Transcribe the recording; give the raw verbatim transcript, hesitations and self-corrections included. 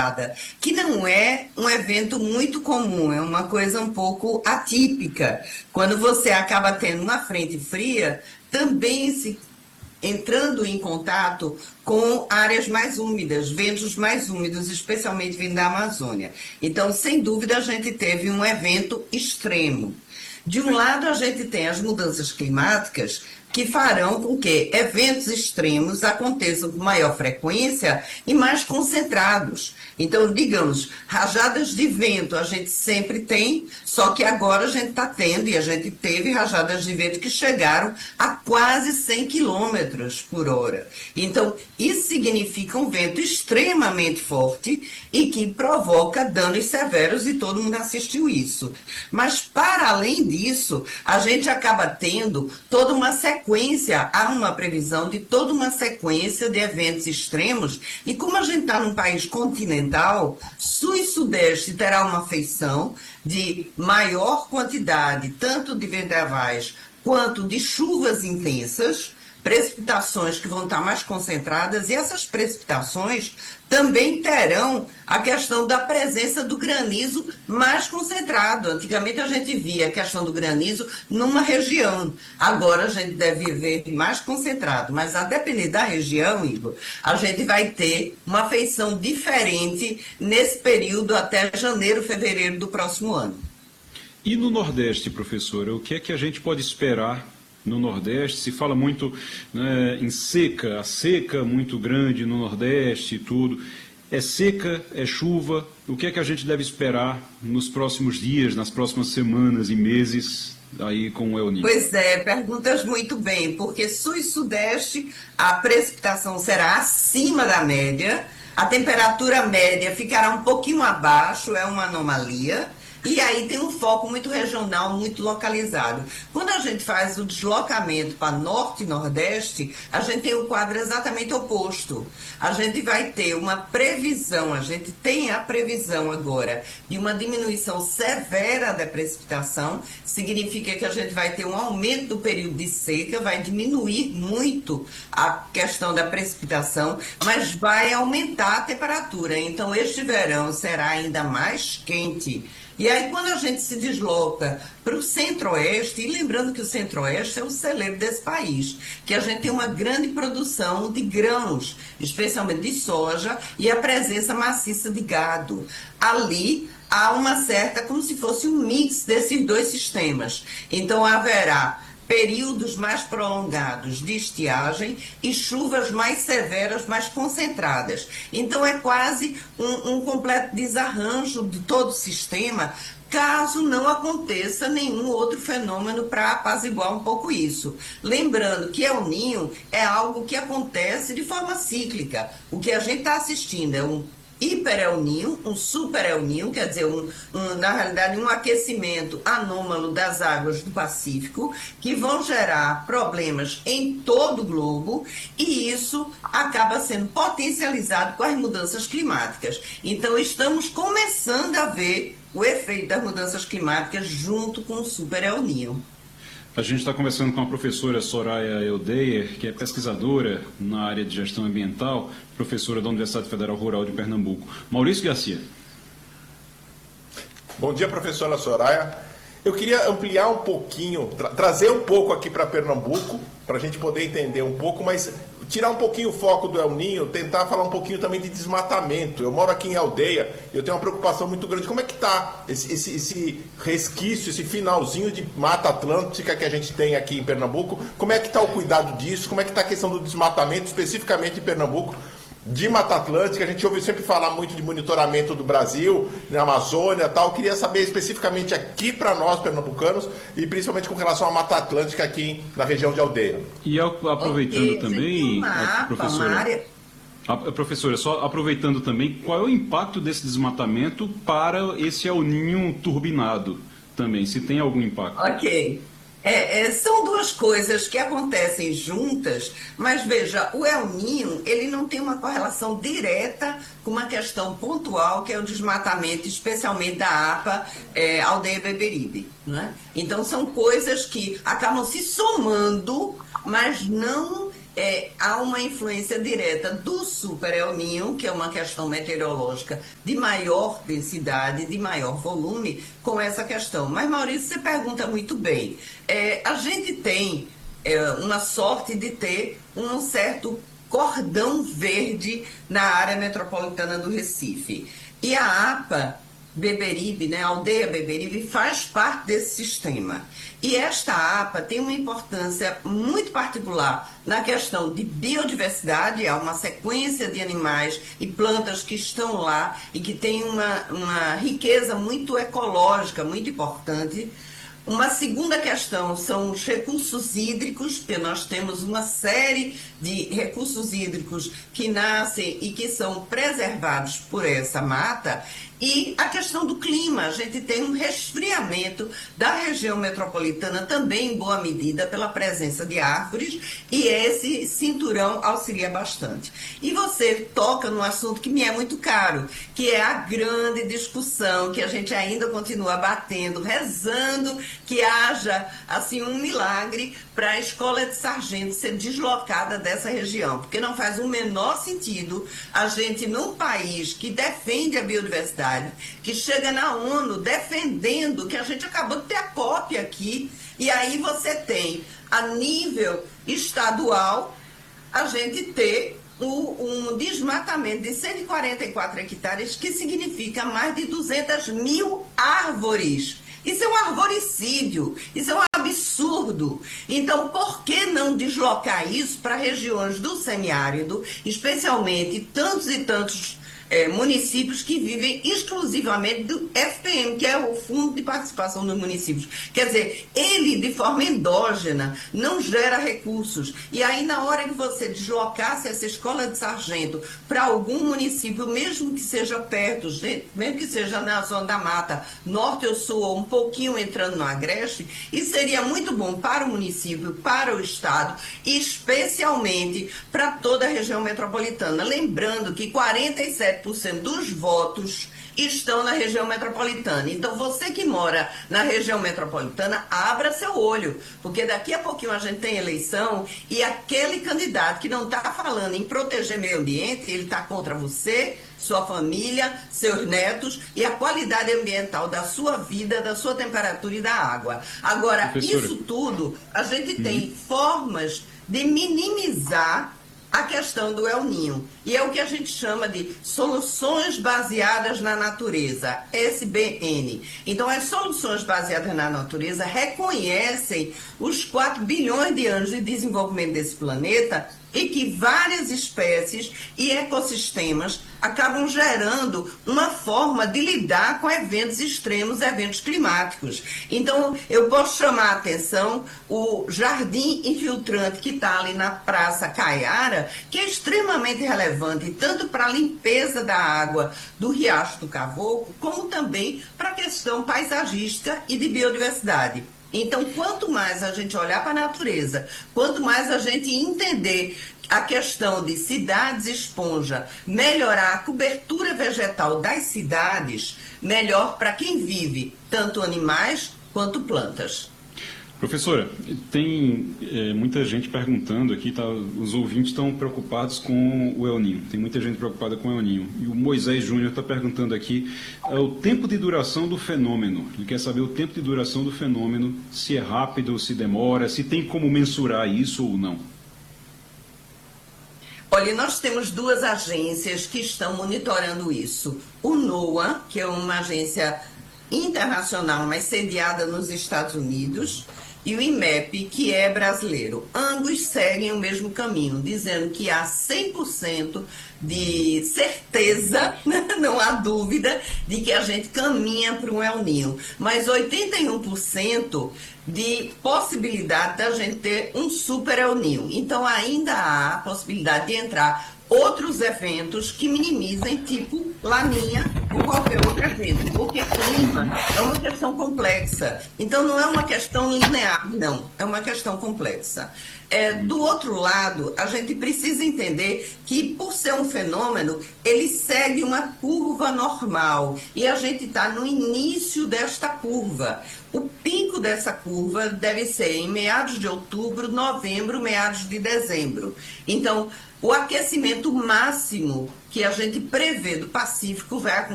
rajada, que não é um evento muito comum, é uma coisa um pouco atípica. Quando você acaba tendo uma frente fria, também se entrando em contato com áreas mais úmidas, ventos mais úmidos, especialmente vindo da Amazônia. Então, sem dúvida, a gente teve um evento extremo. De um lado, a gente tem as mudanças climáticas, que farão com que eventos extremos aconteçam com maior frequência e mais concentrados. Então, digamos, rajadas de vento a gente sempre tem, só que agora a gente está tendo, e a gente teve rajadas de vento que chegaram a quase cem quilômetros por hora. Então, isso significa um vento extremamente forte e que provoca danos severos, e todo mundo assistiu isso. Mas, para além disso, a gente acaba tendo toda uma sequência sequência, há uma previsão de toda uma sequência de eventos extremos, e como a gente está num país continental, sul e sudeste terá uma feição de maior quantidade, tanto de vendavais quanto de chuvas intensas, precipitações que vão estar mais concentradas, e essas precipitações também terão a questão da presença do granizo mais concentrado. Antigamente a gente via a questão do granizo numa região, agora a gente deve ver mais concentrado, mas a depender da região, Igor, a gente vai ter uma feição diferente nesse período até janeiro, fevereiro do próximo ano. E no Nordeste, professora, o que é que a gente pode esperar no Nordeste? Se fala muito, né, em seca, a seca muito grande no Nordeste e tudo. É seca, é chuva? O que é que a gente deve esperar nos próximos dias, nas próximas semanas e meses aí com o El Niño? Pois é, perguntas muito bem, porque sul e sudeste a precipitação será acima da média, a temperatura média ficará um pouquinho abaixo, é uma anomalia. E aí tem um foco muito regional, muito localizado. Quando a gente faz o deslocamento para norte e nordeste, a gente tem um quadro exatamente oposto. A gente vai ter uma previsão, a gente tem a previsão agora de uma diminuição severa da precipitação, significa que a gente vai ter um aumento do período de seca, vai diminuir muito a questão da precipitação, mas vai aumentar a temperatura. Então este verão será ainda mais quente. E aí, quando a gente se desloca para o centro-oeste, e lembrando que o centro-oeste é o celeiro desse país, que a gente tem uma grande produção de grãos, especialmente de soja, e a presença maciça de gado. Ali há uma certa, como se fosse um mix desses dois sistemas. Então, haverá períodos mais prolongados de estiagem e chuvas mais severas, mais concentradas. Então é quase um, um completo desarranjo de todo o sistema, caso não aconteça nenhum outro fenômeno para apaziguar um pouco isso. Lembrando que El Niño é algo que acontece de forma cíclica. O que a gente está assistindo é um hiper El Niño, um super El Niño, quer dizer, um, um, na realidade um aquecimento anômalo das águas do Pacífico, que vão gerar problemas em todo o globo, e isso acaba sendo potencializado com as mudanças climáticas. Então estamos começando a ver o efeito das mudanças climáticas junto com o super El Niño. A gente está conversando com a professora Soraya Eudeyer, que é pesquisadora na área de gestão ambiental, professora da Universidade Federal Rural de Pernambuco. Maurício Garcia. Bom dia, professora Soraya. Eu queria ampliar um pouquinho, tra trazer um pouco aqui para Pernambuco, para a gente poder entender um pouco, mas tirar um pouquinho o foco do El Niño, tentar falar um pouquinho também de desmatamento. Eu moro aqui em Aldeia e eu tenho uma preocupação muito grande. Como é que está esse, esse, esse resquício, esse finalzinho de Mata Atlântica que a gente tem aqui em Pernambuco? Como é que está o cuidado disso? Como é que está a questão do desmatamento, especificamente em Pernambuco, de Mata Atlântica? A gente ouve sempre falar muito de monitoramento do Brasil, na Amazônia e tal. Eu queria saber especificamente aqui para nós, pernambucanos, e principalmente com relação à Mata Atlântica aqui na região de Aldeia. E aproveitando okay, também, mapa, professora, área... a, professora, só aproveitando também, qual é o impacto desse desmatamento para esse El Niño turbinado também, se tem algum impacto? Ok. É, é, são duas coisas que acontecem juntas, mas veja, o El Niño, ele não tem uma correlação direta com uma questão pontual, que é o desmatamento, especialmente da APA é, Aldeia Beberibe, né? Então são coisas que acabam se somando, mas não é, há uma influência direta do super El Niño, que é uma questão meteorológica de maior densidade, de maior volume, com essa questão. Mas, Maurício, você pergunta muito bem. É, a gente tem é, uma sorte de ter um certo cordão verde na área metropolitana do Recife. E a APA Beberibe, né, a aldeia Beberibe, faz parte desse sistema. E esta APA tem uma importância muito particular na questão de biodiversidade, há uma sequência de animais e plantas que estão lá e que tem uma, uma riqueza muito ecológica, muito importante. Uma segunda questão são os recursos hídricos, porque nós temos uma série de recursos hídricos que nascem e que são preservados por essa mata. E a questão do clima, a gente tem um resfriamento da região metropolitana também em boa medida pela presença de árvores, e esse cinturão auxilia bastante. E você toca num assunto que me é muito caro, que é a grande discussão que a gente ainda continua batendo, rezando que haja assim um milagre para a escola de sargento ser deslocada dessa região, porque não faz o menor sentido a gente, num país que defende a biodiversidade, que chega na ONU defendendo, que a gente acabou de ter a cópia aqui, e aí você tem, a nível estadual, a gente ter o, um desmatamento de cento e quarenta e quatro hectares, que significa mais de duzentas mil árvores. Isso é um arboricídio, isso é um absurdo. Então, por que não deslocar isso para regiões do semiárido, especialmente tantos e tantos É, municípios que vivem exclusivamente do F P M, que é o Fundo de Participação dos Municípios. Quer dizer, ele, de forma endógena, não gera recursos. E aí, na hora que você deslocasse essa escola de sargento para algum município, mesmo que seja perto, mesmo que seja na zona da mata, norte ou sul, ou um pouquinho entrando no Agreste, isso seria muito bom para o município, para o estado, e especialmente para toda a região metropolitana. Lembrando que quarenta e sete por cento dos votos estão na região metropolitana. Então, você que mora na região metropolitana, abra seu olho, porque daqui a pouquinho a gente tem eleição e aquele candidato que não está falando em proteger meio ambiente, ele está contra você, sua família, seus netos e a qualidade ambiental da sua vida, da sua temperatura e da água. Agora, Professora, isso tudo, a gente tem uhum. formas de minimizar a questão do El Niño. E é o que a gente chama de soluções baseadas na natureza, S B N. Então, as soluções baseadas na natureza reconhecem os quatro bilhões de anos de desenvolvimento desse planeta e que várias espécies e ecossistemas acabam gerando uma forma de lidar com eventos extremos, eventos climáticos. Então, eu posso chamar a atenção o jardim infiltrante que está ali na Praça Caiara, que é extremamente relevante, tanto para a limpeza da água do Riacho do Cavoco, como também para a questão paisagística e de biodiversidade. Então, quanto mais a gente olhar para a natureza, quanto mais a gente entender a questão de cidades esponja, melhorar a cobertura vegetal das cidades, melhor para quem vive, tanto animais quanto plantas. Professora, tem é, muita gente perguntando aqui, tá, os ouvintes estão preocupados com o El Niño, tem muita gente preocupada com o El Niño. E o Moisés Júnior está perguntando aqui é, o tempo de duração do fenômeno. Ele quer saber o tempo de duração do fenômeno, se é rápido ou se demora, se tem como mensurar isso ou não. Olha, nós temos duas agências que estão monitorando isso. O NOAA, que é uma agência internacional, mas sediada nos Estados Unidos, e o IMEP, que é brasileiro. Ambos seguem o mesmo caminho, dizendo que há cem por cento de certeza, não há dúvida, de que a gente caminha para um El Niño, mas oitenta e um por cento de possibilidade da gente ter um super El Niño. Então, ainda há a possibilidade de entrar outros eventos que minimizem, tipo Laninha ou qualquer outra exemplo, porque clima é uma questão complexa. Então, não é uma questão linear, não. É uma questão complexa. É, do outro lado, a gente precisa entender que, por ser um fenômeno, ele segue uma curva normal. E a gente está no início desta curva. O pico dessa curva deve ser em meados de outubro, novembro, meados de dezembro. Então, o aquecimento máximo que a gente prevê do Pacífico vai acontecer